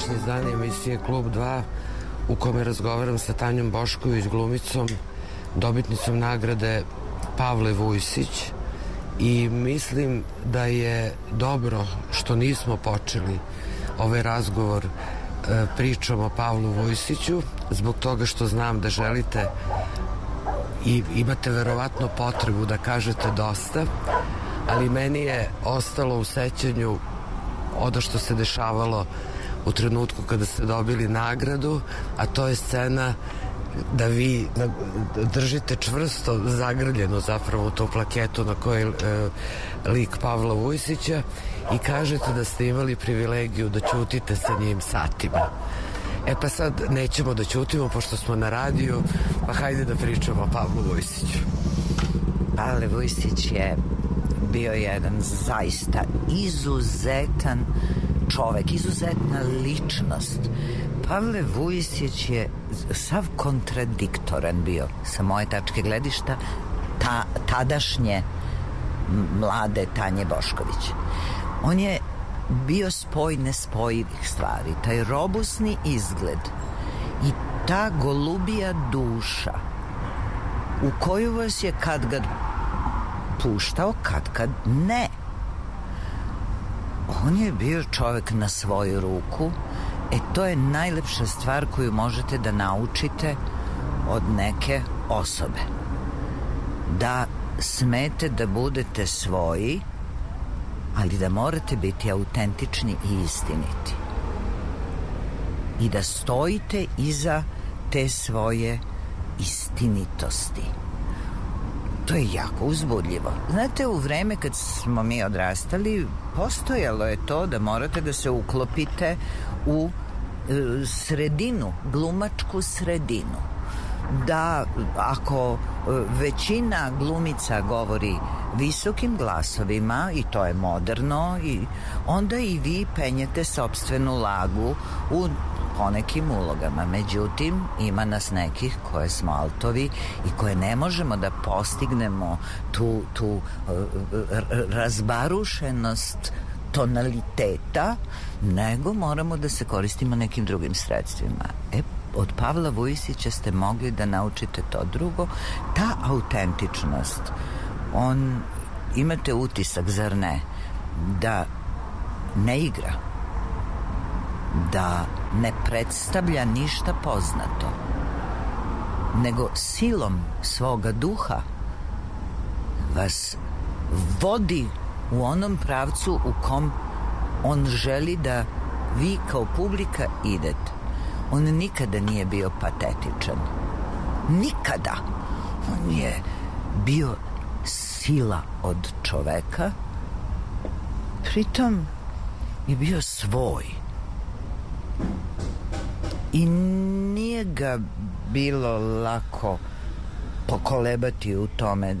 današnje izdanje emisije Klub 2 u kome razgovaram sa Tanjom Bošković, glumicom, dobitnicom nagrade Pavle Vujsić, i mislim da je dobro što nismo počeli ovaj razgovor pričom o Pavlu Vujsiću, zbog toga što znam da želite i imate verovatno potrebu da kažete dosta, ali meni je ostalo u sećanju ono što se dešavalo u trenutku kada ste dobili nagradu, a to je scena da vi držite čvrsto zagrljeno zapravo tu plaketu na kojoj je lik Pavla Vujsića i kažete da ste imali privilegiju da ćutite sa njim satima. E pa sad nećemo da ćutimo pošto smo na radiju, pa hajde da pričamo o Pavlu Vujsiću. Pavle Vujsić je bio jedan zaista izuzetan čovek, izuzetna ličnost. Pavle Vujsić je sav kontradiktoran bio sa moje tačke gledišta tadašnje mlade Tanje Bošković. On je bio spoj nespojivih stvari, taj robusni izgled i ta golubija duša u koju vas je kad puštao, kad ne. On je bio čovek na svoju ruku. To je najlepša stvar koju možete da naučite od neke osobe. Da smete da budete svoji, ali da morate biti autentični i istiniti. I da stojite iza te svoje istinitosti. To je jako uzbudljivo. Znate, u vreme kad smo mi odrastali, postojalo je to da morate da se uklopite u sredinu, glumačku sredinu. Da ako većina glumica govori visokim glasovima, i to je moderno, i onda i vi penjete sopstvenu lagu u ponekim ulogama. Međutim, ima nas nekih koje smo altovi i koje ne možemo da postignemo tu razbarušenost tonaliteta, nego moramo da se koristimo nekim drugim sredstvima. Od Pavla Vujsića ste mogli da naučite to drugo, ta autentičnost. Imate utisak, zar ne, da ne igra, da ne predstavlja ništa poznato, nego silom svoga duha vas vodi u onom pravcu u kom on želi da vi kao publika idete. On nikada nije bio patetičan. Nikada. On je bio sila od čoveka, pritom je bio svoj. I nije ga bilo lako pokolebati u tome.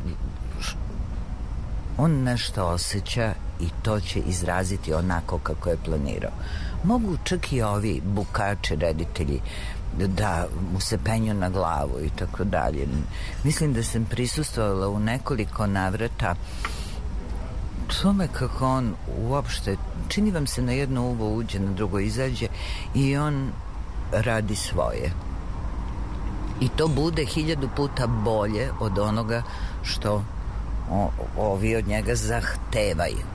On nešto osjeća i to će izraziti onako kako je planirao. Mogu čak i ovi bukači, reditelji, da mu se penju na glavu i tako dalje. Mislim da sam prisustvovala u nekoliko navrata tome kako on uopšte, čini vam se na jedno uvo uđe, na drugo izađe i on radi svoje. I to bude 1000 puta bolje od onoga što ovi od njega zahtevaju.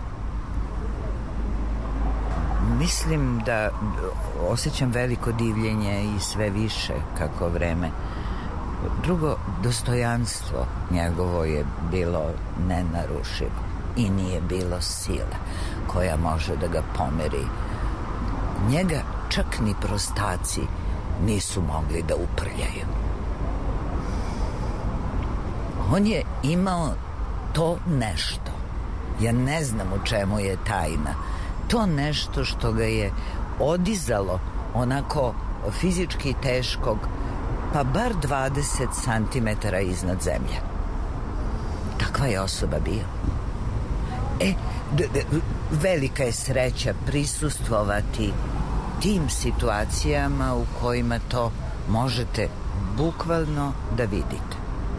Mislim da osjećam veliko divljenje i sve više kako vreme. Drugo, dostojanstvo njegovo je bilo nenarušivo i nije bilo sile koja može da ga pomeri. Njega čak ni prostaci nisu mogli da uprljaju. On je imao to nešto. Ja ne znam u čemu je tajna. To nešto što ga je odizalo onako fizički teškog, pa bar 20 cm iznad zemlje. Takva je osoba bio. Velika je sreća prisustvovati tim situacijama u kojima to možete bukvalno da vidite.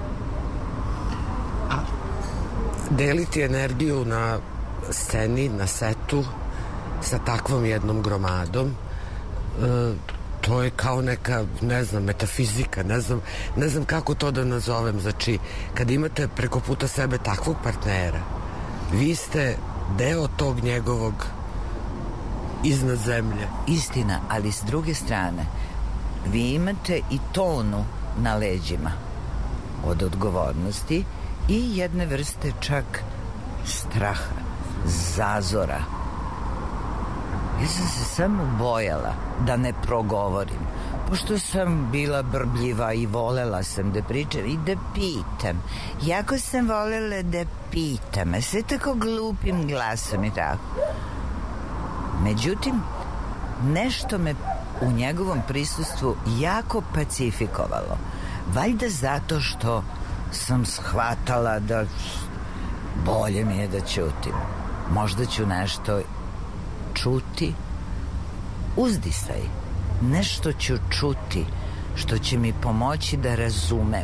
A deliti energiju na sceni, na setu sa takvom jednom gromadom, to je kao neka, ne znam, metafizika, ne znam kako to da nazovem. Znači, kad imate preko puta sebe takvog partnera, vi ste deo tog njegovog iznad zemlje. Istina, ali s druge strane, vi imate i tonu na leđima od odgovornosti i jedne vrste čak straha, zazora. Ja sam se samo bojala da ne progovorim, pošto sam bila brbljiva i volela sam da pričam i da pitam. Jako sam volela da pitam, a sve tako glupim glasom i tako. Međutim, nešto me u njegovom prisustvu jako pacifikovalo. Valjda zato što sam shvatala da bolje mi je da ćutim. Možda ću nešto čuti, uzdisaj. Nešto ću čuti što će mi pomoći da razumem.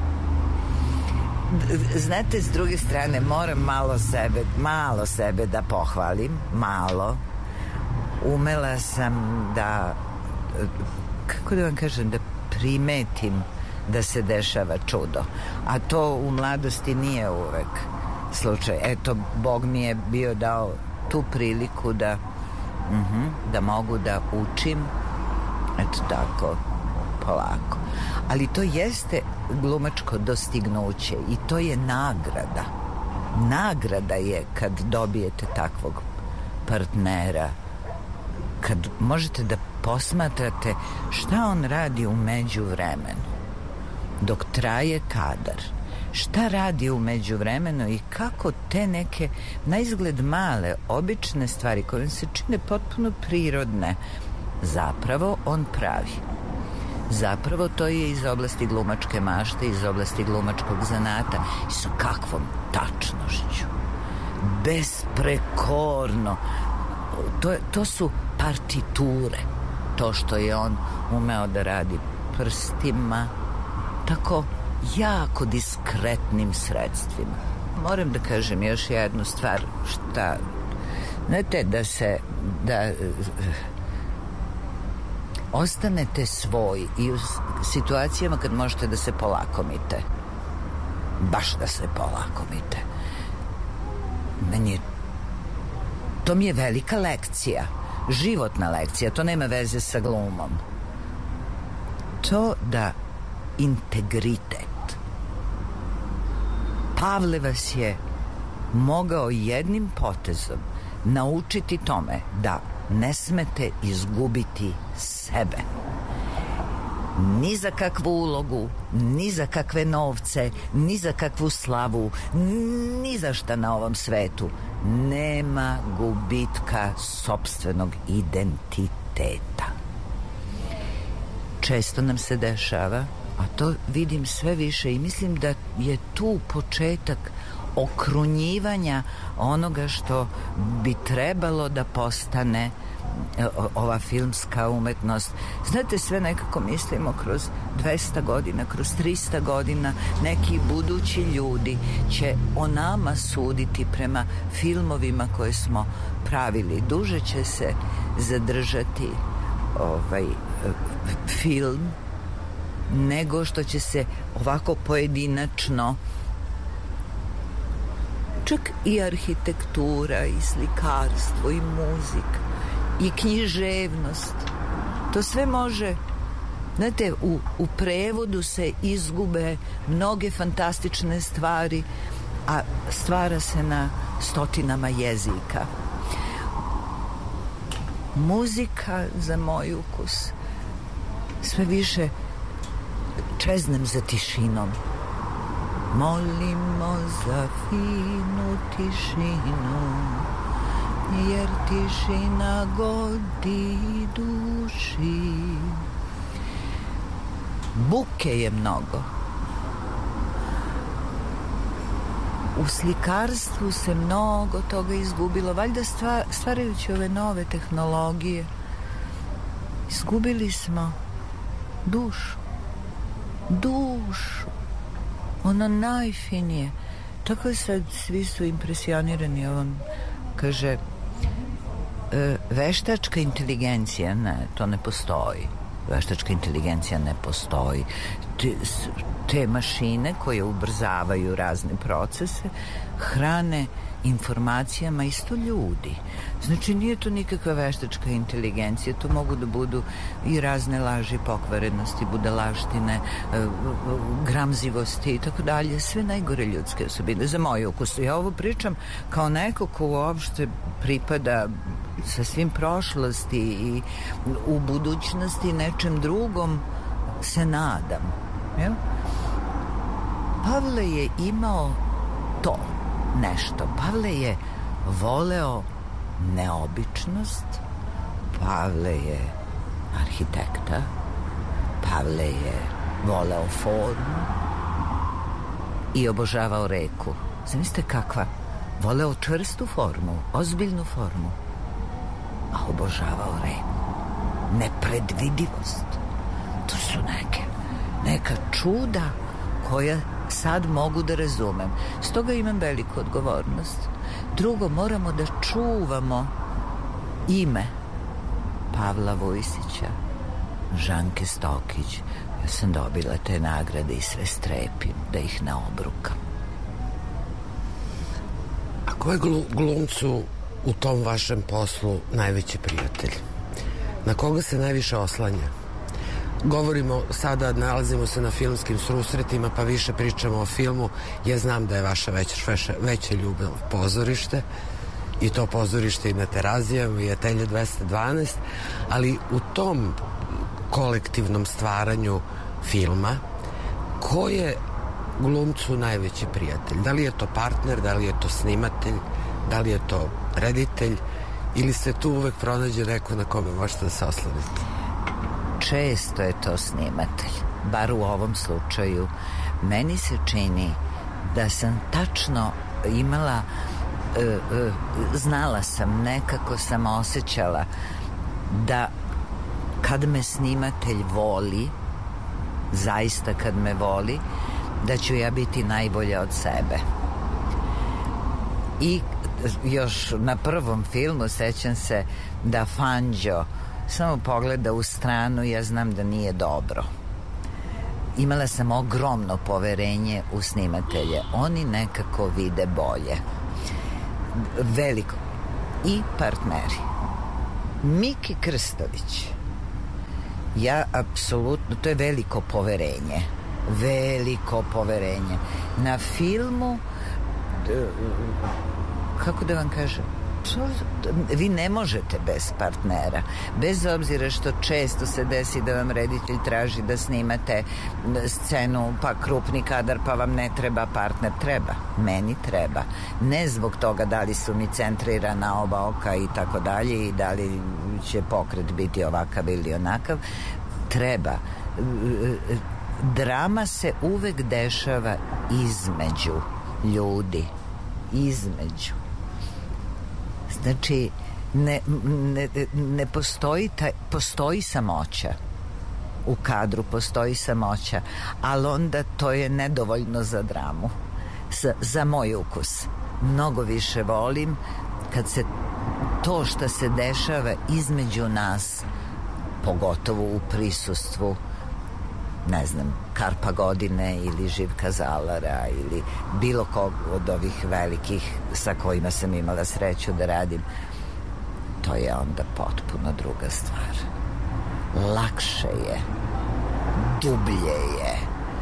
Znate, s druge strane, moram malo sebe da pohvalim, malo. Umela sam da, kako da vam kažem, da primetim da se dešava čudo. A to u mladosti nije uvek slučaj. Eto, Bog mi je bio dao tu priliku da mogu da učim, eto tako, polako. Ali to jeste glumačko dostignuće i to je nagrada. Nagrada je kad dobijete takvog partnera, kad možete da posmatrate šta on radi u međuvremenu dok traje kadar, šta radi u međuvremenu i kako te neke na izgled male, obične stvari koje se čine potpuno prirodne zapravo on pravi. Zapravo to je iz oblasti glumačke mašte, iz oblasti glumačkog zanata i sa kakvom tačnošću, besprekorno. To su partiture, to što je on umeo da radi prstima, tako jako diskretnim sredstvima. Moram da kažem još jednu stvar, šta, znate, da ostanete svoji i u situacijama kad možete da se polakomite, baš da se polakomite. To mi je velika lekcija, životna lekcija, to nema veze sa glumom. To da integritet. Pavle vas je mogao jednim potezom naučiti tome da ne smete izgubiti sebe. Ni za kakvu ulogu, ni za kakve novce, ni za kakvu slavu, ni za šta na ovom svetu. Nema gubitka sopstvenog identiteta. Često nam se dešava, a to vidim sve više i mislim da je tu početak okrunjivanja onoga što bi trebalo da postane ova filmska umetnost. Znate, sve nekako mislimo kroz 200 godina, kroz 300 godina neki budući ljudi će o nama suditi prema filmovima koje smo pravili. Duže će se zadržati film nego što će se ovako pojedinačno, čak i arhitektura i slikarstvo i muzika i književnost, to sve može, znate, u prevodu se izgube mnoge fantastične stvari, a stvara se na stotinama jezika. Muzika, za moj ukus, sve više čeznem za tišinom. Molimo za finu tišinu, jer tišina godi duši. Buke je mnogo. U slikarstvu se mnogo toga izgubilo. Valjda stvarajući ove nove tehnologije izgubili smo dušu. Ono najfinije. Tako je sad, svi su impresionirani ovom, kaže, Veštačka inteligencija, ne, to ne postoji. Veštačka inteligencija ne postoji. Te mašine koje ubrzavaju razne procese hrane informacijama isto ljudi. Znači nije to nikakva veštačka inteligencija, to mogu da budu i razne laži, pokvarenosti, budalaštine, gramzivosti i tako dalje, sve najgore ljudske osobine za moj ukus. Ja ovo pričam kao neko ko uopšte pripada sa svim prošlosti i u budućnosti nečem drugom se nadam. Jel? Pavle je imao to nešto. Pavle je voleo neobičnost, Pavle je arhitekta, Pavle je voleo formu i obožavao reku. Zamislite kakva? Voleo čvrstu formu, ozbiljnu formu, a obožavao reku. Nepredvidivost. To su neka čuda koja sad mogu da razumem. Stoga imam veliku odgovornost. Drugo, moramo da čuvamo ime Pavla Vujsića, Žanke Stokić. Ja sam dobila te nagrade i sve strepim da ih ne obrukam. A ko je glumcu u tom vašem poslu najveći prijatelj? Na koga se najviše oslanja? Govorimo sada, nalazimo se na filmskim susretima, pa više pričamo o filmu. Ja znam da je vaša veća ljubav pozorište, i to pozorište i na Terazijama i Atelje 212, ali u tom kolektivnom stvaranju filma, ko je glumcu najveći prijatelj? Da li je to partner, da li je to snimatelj, da li je to reditelj, ili se tu uvek pronađe neko na kome možete da se oslonite? Često je to snimatelj, bar u ovom slučaju. Meni se čini da sam tačno imala, znala sam, nekako sam osjećala da kad me snimatelj voli, zaista kad me voli, da ću ja biti najbolja od sebe. I još na prvom filmu sećam se da Fanđo samo pogleda u stranu, ja znam da nije dobro. Imala sam ogromno poverenje u snimatelje. Oni nekako vide bolje. Veliko. I partneri. Miki Krstović. Ja apsolutno, to je veliko poverenje. Veliko poverenje. Na filmu, kako da vam kažem, vi ne možete bez partnera, bez obzira što često se desi da vam reditelj traži da snimate scenu, pa krupni kadar, pa vam ne treba partner. Treba, meni treba, ne zbog toga da li su mi centrirana oba oka i tako dalje i da li će pokret biti ovakav ili onakav. Treba. Drama se uvek dešava između ljudi, između. Znači, ne postoji, postoji samoća. U kadru postoji samoća, ali onda to je nedovoljno za dramu. Za moj ukus. Mnogo više volim kad se to što se dešava između nas, pogotovo u prisustvu, ne znam, Karpa Godine ili Živka Zalara ili bilo kog od ovih velikih sa kojima sam imala sreću da radim, to je onda potpuno druga stvar. Lakše je, dublje je.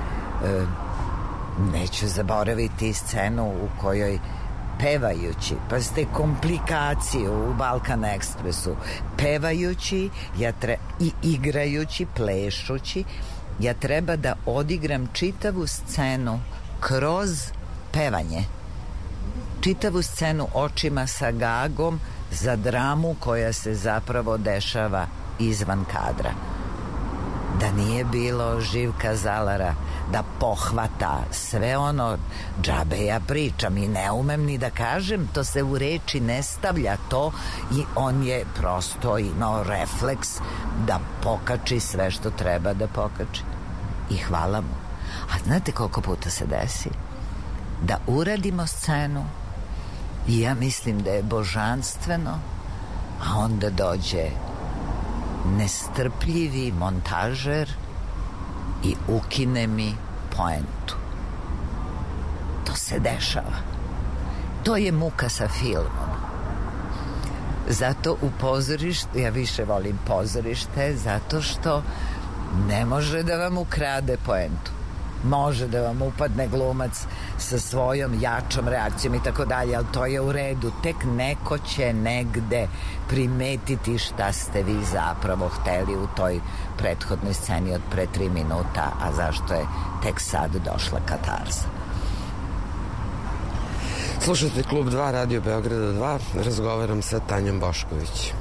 Neću zaboraviti scenu u kojoj pevajući, pa ste komplikaciju u Balkan Ekspresu, pevajući i igrajući, plešući, ja treba da odigram čitavu scenu kroz pevanje. Čitavu scenu očima sa gagom za dramu koja se zapravo dešava izvan kadra. Da nije bilo Živka Zalara da pohvata sve ono, džabe ja pričam i ne umem ni da kažem, to se u reči ne stavlja to, i on je prosto imao refleks da pokači sve što treba da pokači. I hvala mu. A znate koliko puta se desi da uradimo scenu i ja mislim da je božanstveno, a onda dođe nestrpljivi montažer i ukine mi poentu. To se dešava. To je muka sa filmom. Zato u pozorištu, ja više volim pozorište, zato što ne može da vam ukrade poentu. Može da vam upadne glumac sa svojom jačom reakcijom i tako dalje, ali to je u redu. Tek neko će negde primetiti šta ste vi zapravo hteli u toj prethodnoj sceni od pre 3 minuta, a zašto je tek sad došla katarza. Slušajte Klub 2, Radio Beograda 2, razgovaram sa Tanjom Bošković.